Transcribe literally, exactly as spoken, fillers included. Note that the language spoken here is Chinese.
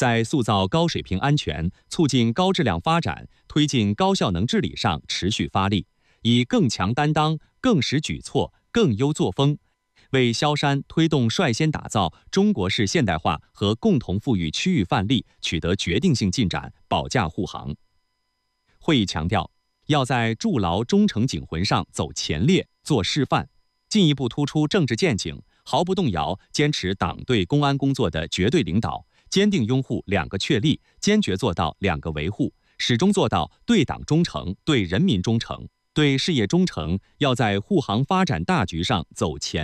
在塑造高水平安全、促进高质量发展、推进高效能治理上持续发力，以更强担当、更实举措、更优作风，为萧山推动率先打造中国式现代化和共同富裕区域范例取得决定性进展保驾护航。会议强调，要在筑牢忠诚警魂上走前列、做示范，进一步突出政治见解，毫不动摇坚持党对公安工作的绝对领导，坚定拥护两个确立，坚决做到两个维护，始终做到对党忠诚、对人民忠诚、对事业忠诚，要在护航发展大局上走前